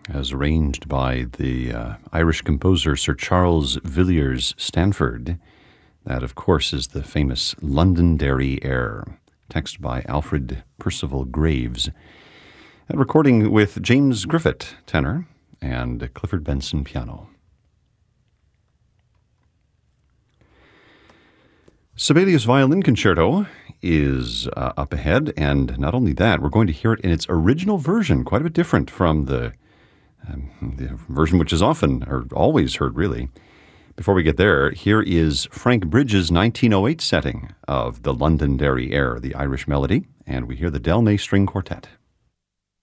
as arranged by the Irish composer Sir Charles Villiers Stanford. That, of course, is the famous Londonderry air, text by Alfred Percival Graves. A recording with James Griffith, tenor, and Clifford Benson, piano. Sibelius Violin Concerto is up ahead, and not only that, we're going to hear it in its original version, quite a bit different from the version which is often, or always heard, really. Before we get there, here is Frank Bridges' 1908 setting of the Londonderry air, the Irish melody, and we hear the Del May String Quartet.